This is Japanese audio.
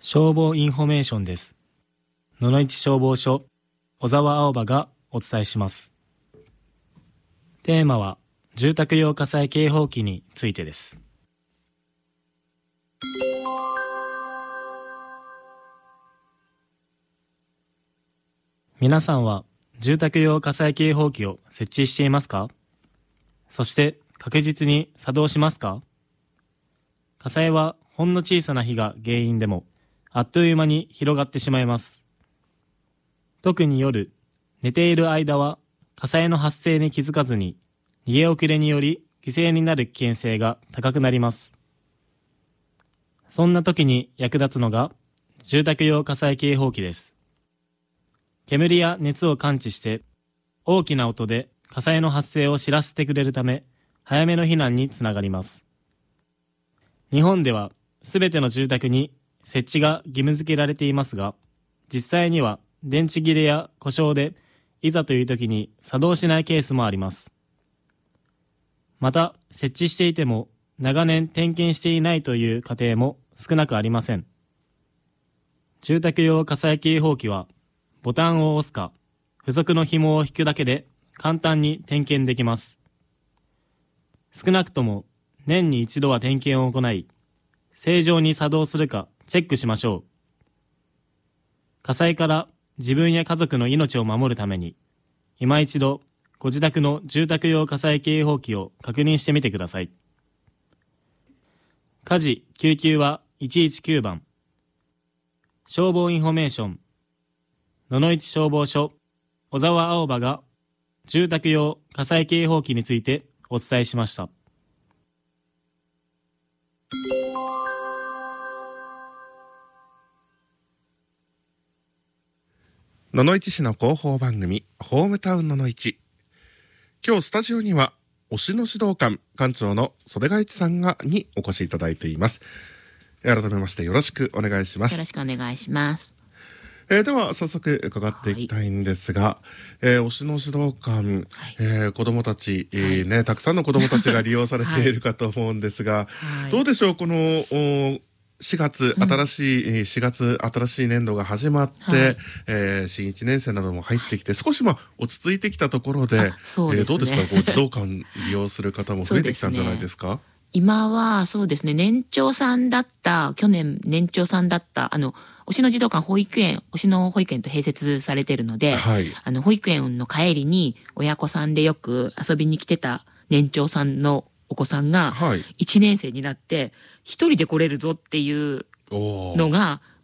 消防インフォメーションです。野々市消防署小沢青葉がお伝えします。テーマは住宅用火災警報器についてです。皆さんは住宅用火災警報器を設置していますか？そして確実に作動しますか？火災はほんの小さな火が原因でもあっという間に広がってしまいます。特に夜、寝ている間は火災の発生に気づかずに逃げ遅れにより犠牲になる危険性が高くなります。そんな時に役立つのが住宅用火災警報器です。煙や熱を感知して大きな音で火災の発生を知らせてくれるため、早めの避難につながります。日本ではすべての住宅に設置が義務付けられていますが、実際には電池切れや故障でいざという時に作動しないケースもあります。また設置していても長年点検していないという家庭も少なくありません。住宅用火災警報器はボタンを押すか付属の紐を引くだけで簡単に点検できます。少なくとも年に一度は点検を行い、正常に作動するかチェックしましょう。火災から自分や家族の命を守るために、今一度ご自宅の住宅用火災警報器を確認してみてください。火事・救急は119番。消防インフォメーション。野々市消防署小沢青葉が住宅用火災警報器についてお伝えしました。 野々市市の広報番組ホームタウン野々市。今日スタジオには推しの指導官館長の袖ヶ市さんにお越しいただいています。改めましてよろしくお願いします。 よろしくお願いします。 では早速伺っていきたいんですが、推しの指導官、子どもたち、たくさんの子どもたちが利用されているかと思うんですが、どうでしょう、この4月新しい年度が始まって、新1年生なども入ってきて少し落ち着いてきたところで、どうですか、児童館利用する方も増えてきたんじゃないですか？ 今はそうですね、去年年長さんだった推しの児童館推しの保育園と併設されているので、保育園の帰りに親子さんでよく遊びに来てた年長さんのお子さんが1年生になって一人で来れるぞっていうのが